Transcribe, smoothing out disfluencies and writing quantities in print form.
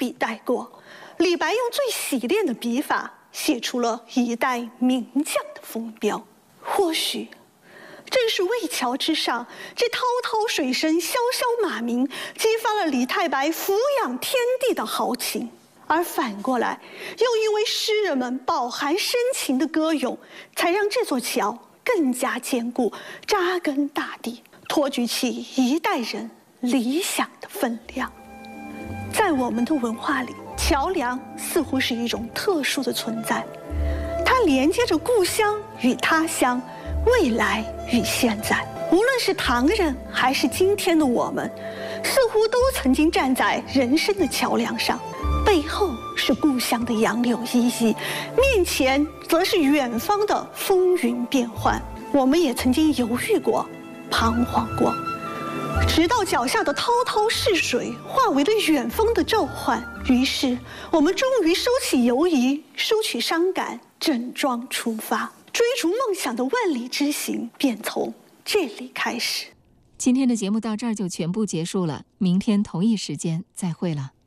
笔带过。李白用最洗练的笔法写出了一代名将的风标。或许正是魏桥之上这滔滔水声、潇潇马鸣，激发了李太白俯仰天地的豪情，而反过来又因为诗人们饱含深情的歌咏，才让这座桥更加坚固，扎根大地，托举起一代人理想的分量。在我们的文化里，桥梁似乎是一种特殊的存在，它连接着故乡与他乡，未来与现在。无论是唐人还是今天的我们，似乎都曾经站在人生的桥梁上，背后是故乡的杨柳依依，面前则是远方的风云变幻。我们也曾经犹豫过，彷徨过，直到脚下的滔滔逝水化为了远方的召唤，于是我们终于收起犹疑，收取伤感，整装出发，追逐梦想的万里之行便从这里开始。 今天的节目到这儿就全部结束了，明天同一时间再会了。